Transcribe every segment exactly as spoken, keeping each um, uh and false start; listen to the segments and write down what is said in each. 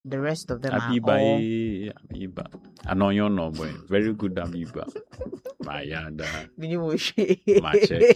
The rest of them Abiba, are all... eh, Abiba. I know you're no boy. Very good Abiba. My yada. My check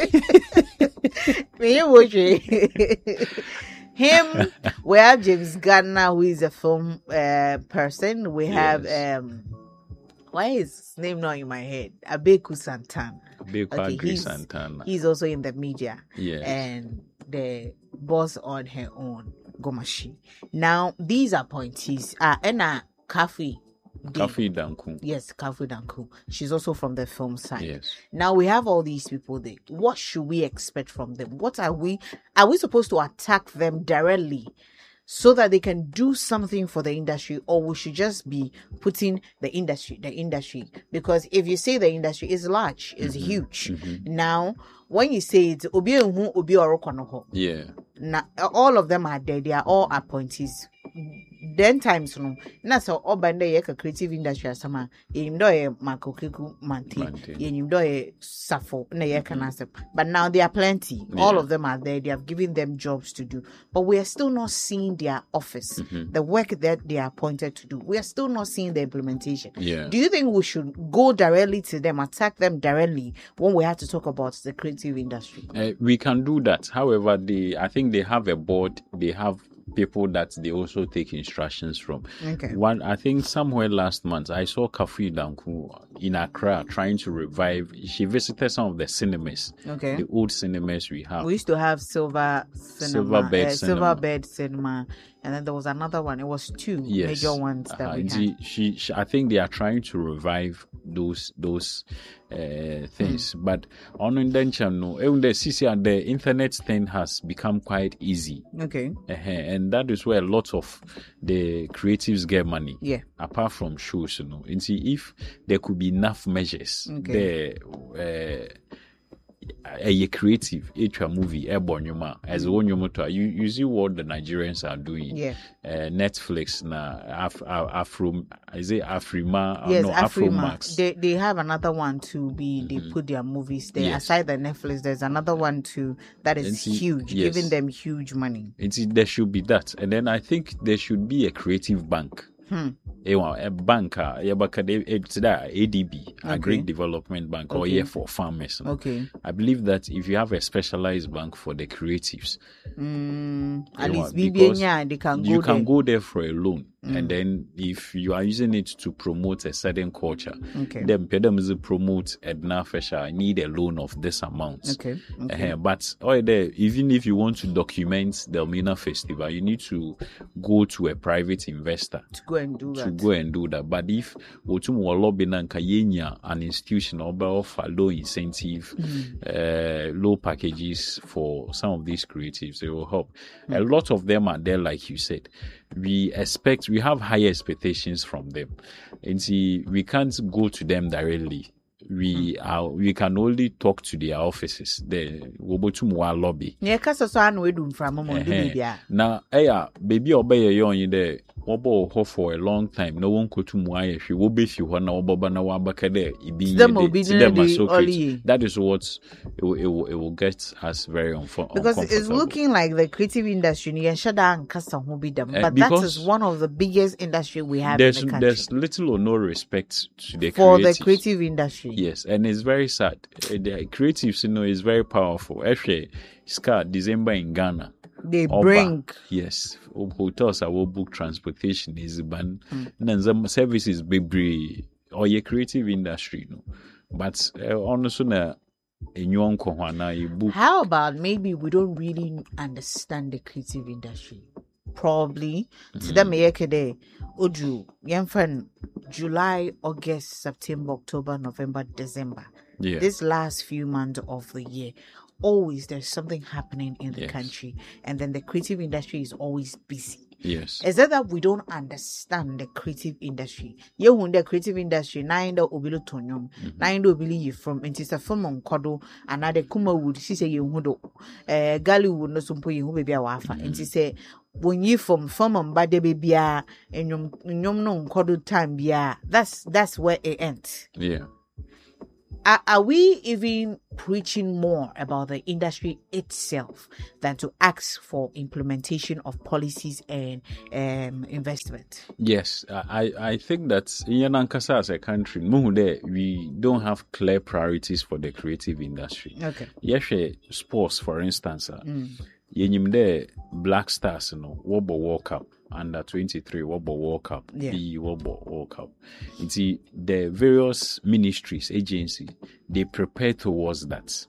Him, we have James Gardner, who is a film uh, person. We have Yes. um, why is his name not in my head? Abeku Santana. Abeku Okay, Agri he's Santana. he's also in the media. Yes. And the boss on her own, Gomashi. Now these appointees are Enna Kafi. Kafi Danku. Yes, Kafi Danku. She's also from the film side. Yes. Now we have all these people there. What should we expect from them? What are we are we supposed to attack them directly so that they can do something for the industry, or we should just be putting the industry, the industry? Because if you say the industry is large, is mm-hmm. huge. Mm-hmm. Now, when you say it's obi ehu obi orokonoho. Yeah. Now all of them are there. They are all appointees. Then times no na so obande ye ka creative industry asama yenim do ye makokeku mante yenim do ye safo na ye kana asem, but now there are plenty. Yeah. All of them are there. They have given them jobs to do, but we are still not seeing their office, mm-hmm. the work that they are appointed to do. We are still not seeing the implementation. Yeah. Do you think we should go directly to them, attack them directly when we have to talk about the creative industry? Uh, we can do that. However, they I think they have a board. They have people that they also take instructions from. Okay. One, I think somewhere last month, I saw Kafi Danku in Accra trying to revive. She visited some of the cinemas. Okay. The old cinemas we have. We used to have Silver Cinema, Silver Bed uh, Cinema. Silver Bed Cinema, and then there was another one. It was two yes. major ones that uh, we she, had. She, she, I think they are trying to revive those those uh, things. Mm. But on intention, no, the internet thing has become quite easy. Okay. Uh-huh. And that is where a lot of the creatives get money. Yeah. Apart from shows, you know. And see, if there could be enough measures, okay. there, uh, a creative, a movie, a bonuma, as one you you you see what the Nigerians are doing. Yeah. Uh, Netflix na Af, Afro, is it Afrima? Yes, no, Afrima. Afromax. They they have another one to be. They mm-hmm. put their movies there. Yes. Aside the Netflix, there's another one too that is see, huge, yes. giving them huge money. And see, there should be that, and then I think there should be a creative bank. Hmm. A bank, it's that A D B, a Great Development Bank, okay. or yeah, for farmers. Okay. I believe that if you have a specialized bank for the creatives, mm, at least yeah, they can go you can there. go there for a loan. Mm. And then if you are using it to promote a certain culture, okay. then Pedams promote Edna Fesha, I need a loan of this amount. Okay. okay. Uh, but oh, there, even if you want to document the Elmina Festival, you need to go to a private investor to go and do to that. go and do that. But if Otum lobby Kayenya, an institution or offer low incentive, mm. uh, low packages for some of these creatives, they will help. Mm. A lot of them are there, like you said. We expect, we have higher expectations from them. And see, we can't go to them directly. We mm. are, we can only talk to their offices. The Wobotumwa lobby. Yeah, kasa so anu edum from Momo media. Now, eh, baby obey yon you there. Obo ho for a long time. No one could to muay. She will be few one or Boba na wabakade. That is what it will, it will, it will get us very unfor- because it's looking like the creative industry. But uh, that is one of the biggest industry we have in the country. There's little or no respect to the for creatives. the creative industry. Yes, and it's very sad. The creatives, you know, is very powerful. Actually, Scar December in Ghana. They Oba, bring yes, hotels are will book transportation is ban and some services baby or your creative industry, no. But uh, honestly, na you book. How about maybe we don't really understand the creative industry? Probably to them yekede oju yemfen July, August, September, October, November, December. Yeah. This last few months of the year, always there's something happening in the yes. country, and then the creative industry is always busy. Yes. Is it that we don't understand the creative industry? You want the creative industry, nine do obilo tonyum, nine do obili you from into a film on kodo, another kuma would she say you would uh gali would no sumpo you baby a wafa, and she say when you from film on bad baby and yum yum no kodo time yeah, that's that's where it ends. Yeah. are, are we even preaching more about the industry itself than to ask for implementation of policies and um, investment? Yes, I, I think that in Ankasa as a country, we don't have clear priorities for the creative industry. Okay. Yes, sports, for instance, Mm. yenyimde Black Stars, no, Wobo World Cup, under twenty-three, Wobo World Cup, Yeah. B Wobo World Cup. It's the various ministries, agencies, they prepare towards that.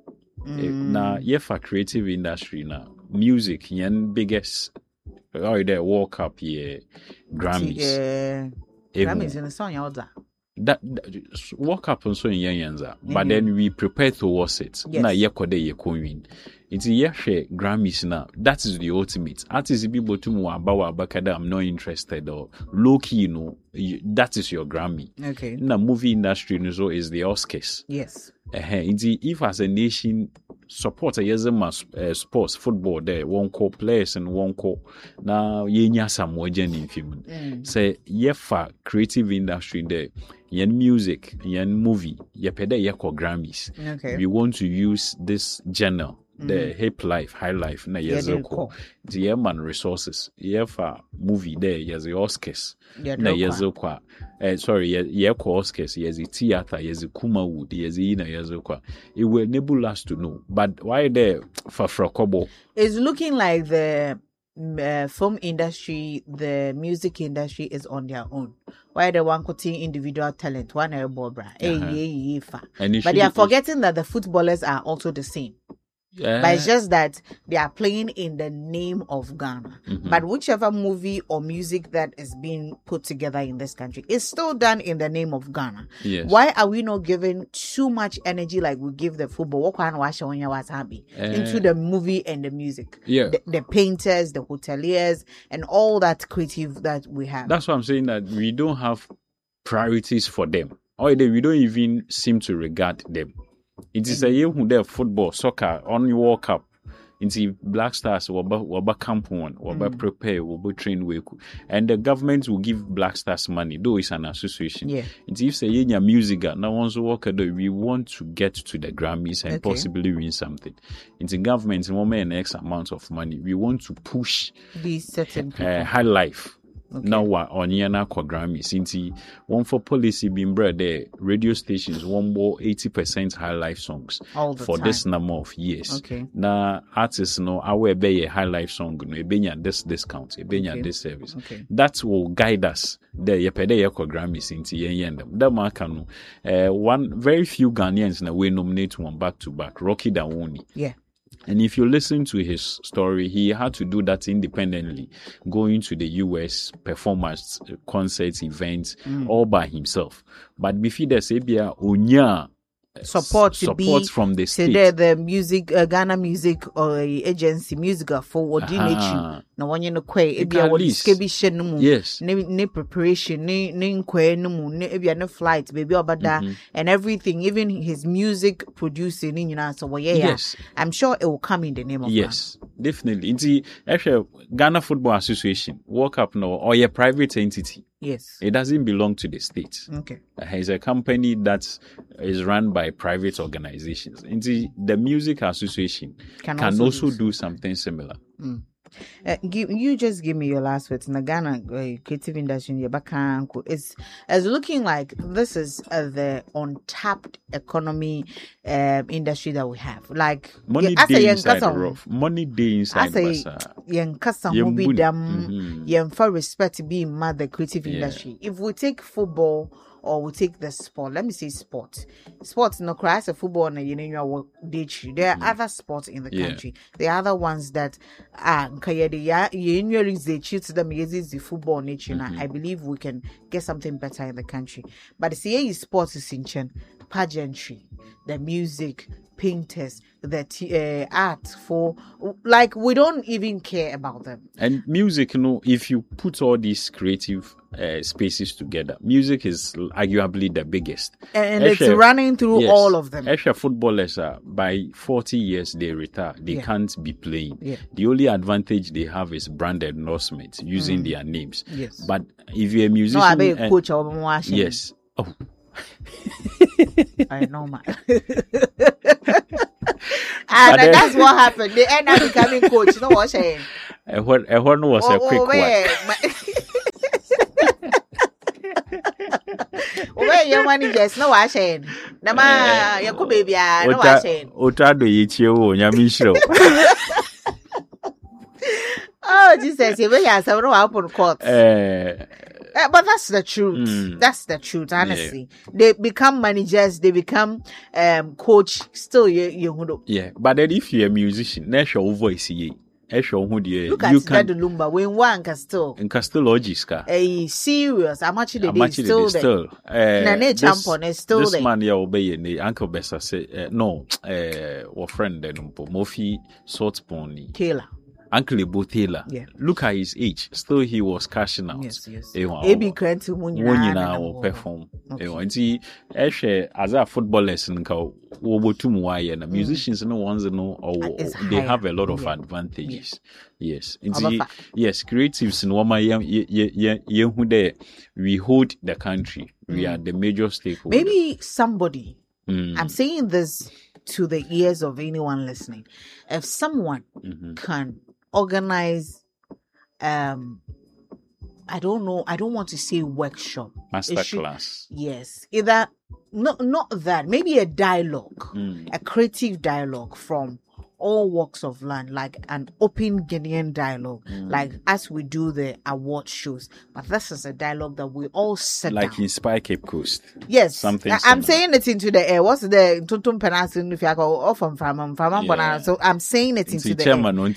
Mm. Now, yeah, for creative industry now, music, yen biggest, oh, the World Cup, yeah, Grammys. Uh, Ehu. Grammys in the song, you That, that World Cup and so in Yanza, but Mhm. then we prepare towards it. Yes. Na yekode ye win. It's ye share Grammys now. That is the ultimate. Artists people to mu abawa abakada. I'm not interested or low key. You know, you, that is your Grammy. Okay. Na movie industry so is the Oscars. Yes. Uh, if as a nation support a yezema uh, sports football there one call players and one call now yenya some wajen in film Mm. say yefa creative industry there yen music yen movie yepede yeko Grammys. Okay. We want to use this genre the hip life high life na Yeah, they yezeko call. the yeman resources yefa movie there yes the Oscars Yeah, na they call. yezekwa eh sorry ye ye Oscars yes the theater yes the Kumawood yes the na yezekwa it will enable us to know but why there for Frokobo It's looking like the uh, film industry, the music industry is on their own. Why the one quoting individual talent, one air bobra, eh, Uh-huh. yeah, yeah, fa. and it But they should- are forgetting that the footballers are also the same. Yeah. But it's just that they are playing in the name of Ghana. Mhm. But whichever movie or music that is being put together in this country is still done in the name of Ghana. Yes. Why are we not giving too much energy like we give the football What kind of wash on your wasabi into the movie and the music? Yeah. The, the painters, the hoteliers, and all that creative that we have. That's why I'm saying that we don't have priorities for them. Or they, we don't even seem to regard them. It is a year who there football, soccer, on the World Cup. Into Black Stars, waba waba camp one, waba prepare, waba train way, and the government will give Black Stars money. Though it's an association. Yeah. It's if say in your music, now once work we want to get to the Grammys and Okay. possibly win something. It's government moment an X amount of money. We want to push These certain people. uh, high life. Okay. Now what on yana kwa Grammy since one for policy being bred there radio stations one more eighty percent high life songs All the for time. this number of years. Okay. Now artists no awe be a high life song no ebenya this discount ebenya Okay. this service. Okay. That will guide us there yepede yekwa Grammy since yen yen them. That mark no uh, one very few Ghanaians na we nominate one back to back Rocky Dawoni. Yeah. And if you listen to his story, he had to do that independently, going to the U S, performance, concerts, events, all by himself. But before the Sabia, Onya Support to support be from the say state. there the music uh, Ghana music or agency music for what you need Aha. you na wanye no kwe It ebia can wo list. skebi no mu Yes. ne ne preparation ne ne nkwe no mu ne ebia ne flight baby obada Mm-hmm. and everything even his music producing ni nyina so yeah Yes. I'm sure it will come in the name of Yes, definitely. It's actually Ghana Football Association, World Cup no, or a private entity. Ghana. Yes. It doesn't belong to the state. Okay. Uh, It's a company that is run by private organizations. And the, the Music Association Can can, also also, do do something similar. Uh, give, you just give me your last words. In the Ghana uh, creative industry, yeah, bakanko is is looking like this is uh, the untapped economy um, industry that we have. Like Money yeah, as a day young inside the cousin, rough. Money day inside as a Basa. young cousin, Yem will be buni. them, Mhm. yeah, for respect to be mad the creative Yeah. industry. If we take football or we take the sport, let me say sport. Sports no cry as a football and you know there are other sports in the Yeah. country. There are other ones that are ya you they choose them the football nature. I believe we can get something better in the country. But see sports is in Chen, pageantry, the music, painters, the t- uh, art for like we don't even care about them. And music, you know, if you put all these creative uh, spaces together, music is arguably the biggest. And Actually, it's running through yes. all of them. Actually, footballers are by forty years they retire. They Yeah. can't be playing. Yeah. The only advantage they have is brand endorsement using their names. Yes. But if you're a musician, No, I be and- coach or watching. yes. Oh, I know, man. And then, that's what happened. They end up becoming coach. You know what I'm saying? And what and what was oh, a quick oh, one. Where your managers? No, I'm saying. Nama, you could baby. No, I'm saying. Otra do yichio, nyamisho. Oh, Jesus! You may have some open court. Eh. Uh, but that's the truth. Mm. That's the truth, honestly. Yeah. They become managers, they become um coach, still you you Yeah, but then if you're a musician, that's your voice here. Look you at can, the Lumba when one can still in Castellogiska. A serious, I'm actually they still there. Still, uh, this, champion is still this there. man here obey the Uncle Bessa say uh, no, uh, or friend then Mofi Salt Pony. Taylor. Uncle Ebo Taylor. Yeah. Look at his age. Still he was cashing out. Yes, yes. A B Krentu Munina will perform. And see, as a footballers in Kao, Wobotumway and musicians no ones know or they have a lot of yeah. advantages. Yeah. Yes. See, yes, creatives in Wama Yehude, we hold the country. We mm. are the major stakeholder. Maybe somebody, mm. I'm saying this to the ears of anyone listening. If someone mm-hmm. can organize, um, I don't know, I don't want to say workshop. Masterclass. Yes. Either, not, not that, maybe a dialogue, mm. a creative dialogue from all walks of land, like an open Guinean dialogue, mm. like as we do the award shows. But this is a dialogue that we all sit like down. Inspire Cape Coast. Yes, something. I, I'm saying it into the air. What's the Tuntum Penasin if I go off from from from yeah. So I'm saying it into the chairman air.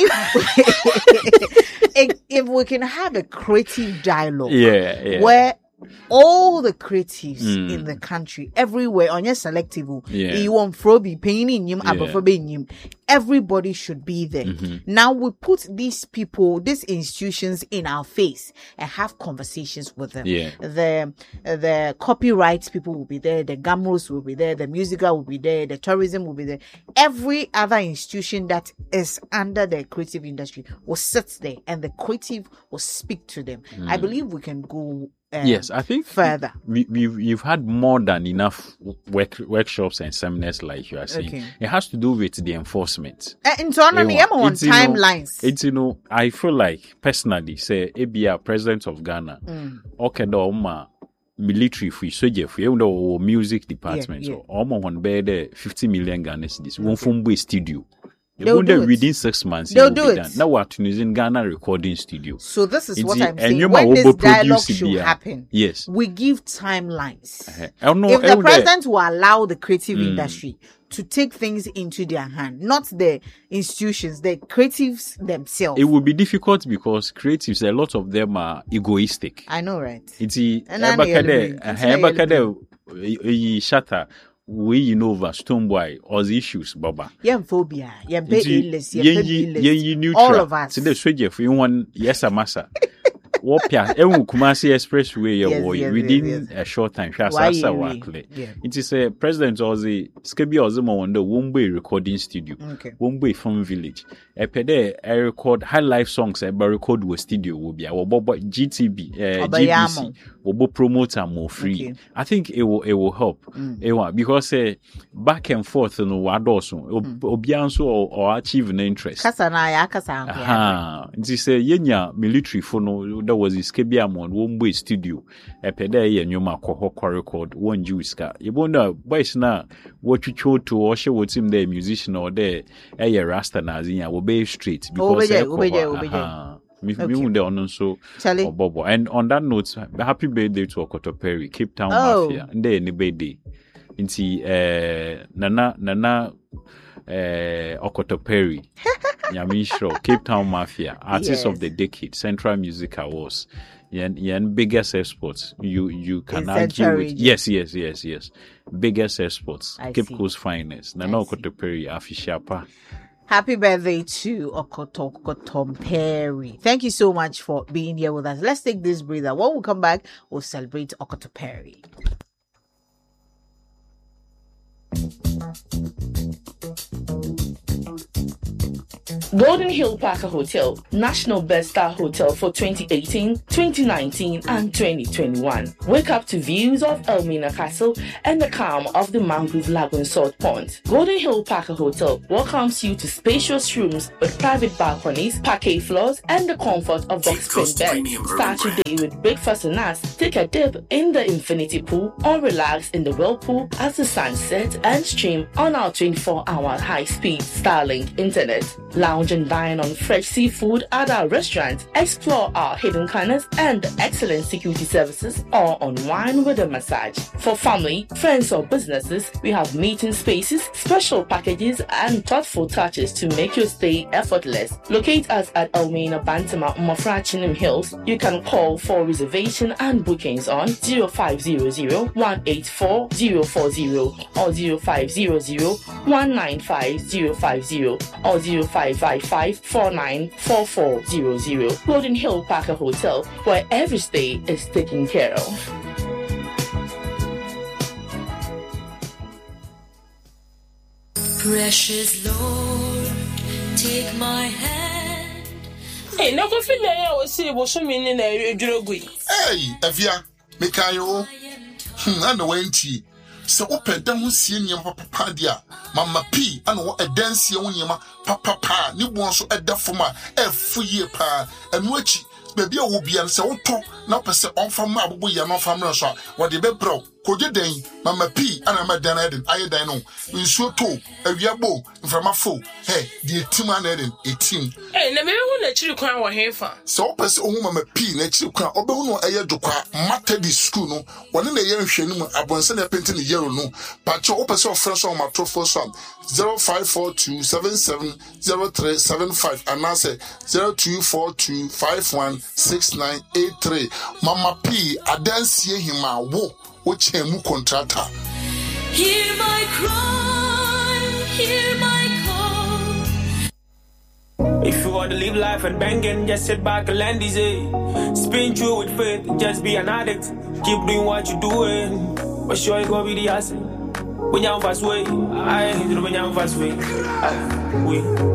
If, if, if we can have a creative dialogue, yeah, yeah. where all the creatives mm. in the country, everywhere, on your selective, yeah. you want Froby painting him, yeah. everybody should be there. Mm-hmm. Now we put these people, these institutions in our face and have conversations with them. Yeah. The the copyright people will be there, the Gamros will be there, the musical will be there, the tourism will be there. Every other institution that is under the creative industry will sit there and the creative will speak to them. Mm. I believe we can go Um, yes, I think further. We, we've, you've had more than enough work, workshops and seminars, like you are saying. Okay. It has to do with the enforcement. Uh, internally, I'm on timelines. It's, you know, I feel like, personally, say, A B R, President of Ghana, mm. okay, the military free, soldier free, even though music department, yeah, yeah. so almost one bed fifty million Ghana cedis, one from Boy studio. They'll do it. Within six months, they'll do it. Done. Now we're Tunisian Ghana recording studio. So this is it's what the, I'm saying. When this dialogue should B R. happen, yes, we give timelines. Uh-huh. Know, if the president will allow the creative mm. industry to take things into their hand, not the institutions, the creatives themselves. It will be difficult because creatives, a lot of them are egoistic. I know, right? It's a shatter. We you know over Stonebwoy or the issues, Baba. Yeah, phobia. Yeah, yeah, all of us. So the soldier for you one yes, a massa. Wopia, Ewu Kumasi Expressway yes, yes, within yes, yes. a short time. Yeah. It is a president or the Skebi or the Mawanda Wombe recording studio. Okay. Wombe from village. A pede I record high life songs. I record with studio will be our Bobo G T B, uh, G B C. Will promote and more free. Okay. I think it will it will help. Mm. Because uh, back and forth no wadoso obianso or achieve an interest. Kasa na ya kasa. Ah, it is a yenya military for no. There was this Kebiamon, one way studio, a pede and Yoma Kohoko record, one Jewish car. You wonder, boys now, what you chose to or show what's him there, musician or there, a rasta Nazia, will be straight because me on so Bobo. And on that note, happy birthday to Okoto Perry, Cape Town oh. Mafia, and then any birthday. Into uh, Nana Nana uh, Okoto Perry. Yamisho, Cape Town Mafia, Artist yes. of the Decade, Central Music Awards, and yeah, biggest exports. You you can in argue with yes, yes, yes, yes. Biggest exports, I Cape see. Coast finest. Nana Okoto Perry, Afishapa. Happy birthday to Okoto Okoto Perry. Thank you so much for being here with us. Let's take this breather. When we come back, we'll celebrate Okoto Perry. Golden Hill Parker Hotel, National Best Star Hotel for twenty eighteen, twenty nineteen, and twenty twenty-one. Wake up to views of Elmina Castle and the calm of the Mangrove Lagoon Salt Pond. Golden Hill Parker Hotel welcomes you to spacious rooms with private balconies, parquet floors, and the comfort of box spring beds. Start your day with breakfast and us. Take a dip in the infinity pool or relax in the whirlpool as the sun sets and stream on our twenty-four hour high-speed Starlink internet. Lounge and dine on fresh seafood at our restaurant. Explore our hidden corners and excellent security services, or unwind with a massage. For family, friends, or businesses, we have meeting spaces, special packages, and thoughtful touches to make your stay effortless. Locate us at Elmina Bantama Mofrachinim Hills. You can call for reservation and bookings on zero five zero zero, one eight four, zero four zero or zero five zero zero, one nine five, zero five zero or zero five five five, four nine four four zero zero. Golden Hill Parker Hotel, where every stay is taken care of. Precious Lord, take my hand. Hey, no go feel like I was say was so many na edrogui. Hey, Avia, Mikayo. Hmm, I know enti. So open them who see nyam papa dia. Mama P, I know a dance ye nyama papa pa. Ni won so eda foma e fuye pa. Enwachi baby wo bia se woto na pese on fama abubu ye no famre so. Wo de be bro. Koje den Mama P ana ma dan eden aye dan no nsuo to awiabo mframa fo he die tim ana eden etim eh na me hu na chiri kwan wo hefa so pese ohu Mama P na chiri kwan obehu no eye dwokwa matadi school no woni na ye nhwenu mu abonse na penti ne yero no pacho opese ofre so ma trofo so zero five four two seven seven zero three seven five and I say zero two four two five one six nine eight three. Mama P adansie hima wo Ochemu contractor. Hear my cry, hear my call. If you want to live life and banging, just sit back and land easy. Spin through with faith, just be an addict. Keep doing what you're doing, but sure you gonna be the asset. When you're fast way, I when you're fast way, we.